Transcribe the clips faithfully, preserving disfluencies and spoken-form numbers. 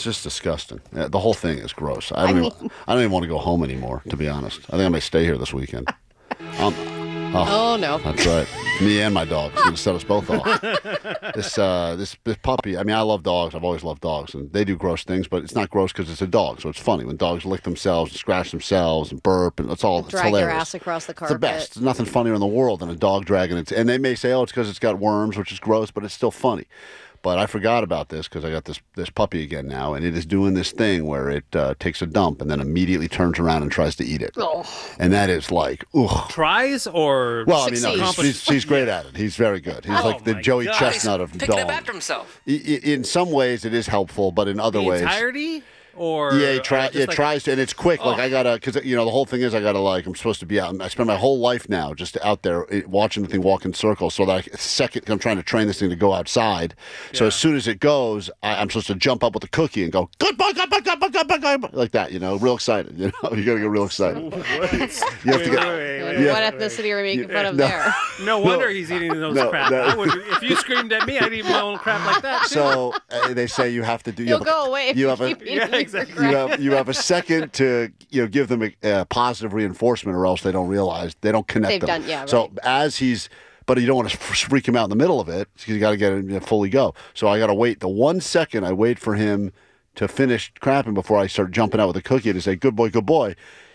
it's just disgusting. Yeah, the whole thing is gross. I don't, I even, mean- I don't even want to go home anymore, to be honest. I think I may stay here this weekend. Um, Oh, no. That's right. Me and my dog. It's going to set us both off. This, uh, this this puppy, I mean, I love dogs. I've always loved dogs. And they do gross things, but it's not gross because it's a dog. So it's funny when dogs lick themselves and scratch themselves and burp. And it's all it's Drag hilarious. your ass across the It's carpet. the best. There's nothing funnier in the world than a dog dragging it. And they may say, oh, it's because it's got worms, which is gross, but it's still funny. But I forgot about this because I got this, this puppy again now, and it is doing this thing where it uh, takes a dump and then immediately turns around and tries to eat it. Oh. And that is like, ugh. Tries or Well, I mean, no, Succeeds. he's, he's, he's great at it. He's very good. He's Oh, like the my Joey God. Chestnut of Picking dog. up after himself. I- I- In some ways, it is helpful, but in other the ways, entirety? Or yeah, it, try, or just it like- tries to, and it's quick. Like Oh. I gotta, because you know the whole thing is I gotta like I'm supposed to be out. I spend my whole life now just out there eh, watching the thing walk in circles. So that I, second, I'm trying to train this thing to go outside. So Yeah. as soon as it goes, I, I'm supposed to jump up with a cookie and go good boy, good boy, good boy, good boy, good boy, like that. You know, real excited. You know, you gotta get real excited. You have to Wait, get. wait, wait, And wait, what wait. ethnicity are we making fun of no. there? No wonder he's eating those No, crap. no. I would, if you screamed at me, I'd eat my own crap like that. Too. So uh, they say you have to do. You You'll have a- go away if you you, have a- keep eating Yeah, your exactly. crap. you have you have a second to you know give them a, a positive reinforcement, or else they don't realize they don't connect They've them. done- yeah, So right. as he's, but you don't want to freak him out in the middle of it because you got to get him to fully go. So I got to wait the one second. I wait for him to finish crapping before I start jumping out with a cookie to say good boy, good boy.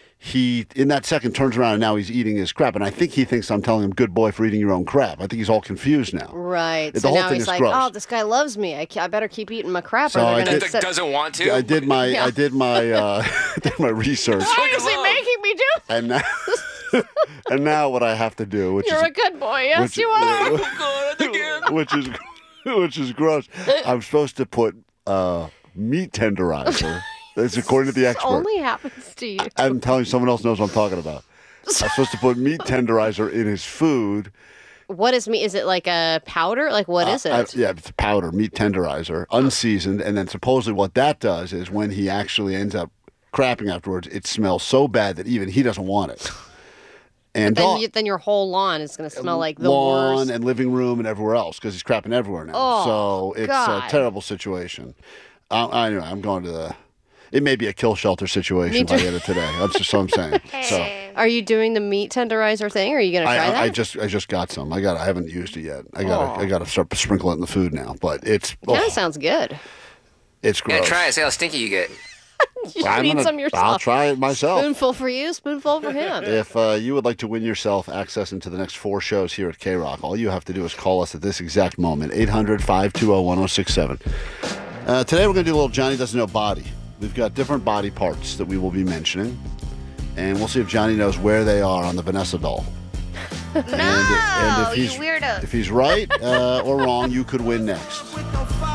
He in that second turns around and now he's eating his crap, and I think he thinks I'm telling him good boy for eating your own crap. I think he's all confused now. Right. The so whole now thing he's is like, gross. oh, this guy loves me. I, ca- I better keep eating my crap. So or I they're gonna did- That set- doesn't want to. I did my Yeah. I did my uh, did my research. Why is he Love. making me do this? And now, and now what I have to do, which You're is a good boy. Yes, which- you are. Oh, God, again. which is which is gross. I'm supposed to put uh, meat tenderizer. That's according to the This expert. only happens to you. I'm telling you, someone else knows what I'm talking about. I'm supposed to put meat tenderizer in his food. What is meat? Is it like a powder? Like what is it? Uh, I- yeah, it's powder, meat tenderizer, unseasoned, and then supposedly what that does is when he actually ends up crapping afterwards, it smells so bad that even he doesn't want it. And then, dog- you, then your whole lawn is going to smell like the lawn worst. and living room and everywhere else because he's crapping everywhere now. Oh, so it's God. a terrible situation. Uh, anyway, I'm going to the. It may be a kill shelter situation Me by too. the end of today. That's just what I'm saying. So Are you doing the meat tenderizer thing? Or are you going to try I, that? I, I just I just got some. I got I haven't used it yet. I got Oh. I got to start sprinkling it in the food now. But it's Kind oh, of sounds good. it's Yeah, gross. try it. See how stinky you get. You should I'm eat gonna- some yourself. I'll try it myself. Spoonful for you, spoonful for him. If uh, you would like to win yourself access into the next four shows here at K-Rock, all you have to do is call us at this exact moment, eight hundred, five two zero, one zero six seven. Uh, today we're going to do a little Johnny Doesn't Know Body. We've got different body parts that we will be mentioning, and we'll see if Johnny knows where they are on the Vanessa doll. No, and, and if you he's, weirdo. If he's right uh, or wrong, you could win next.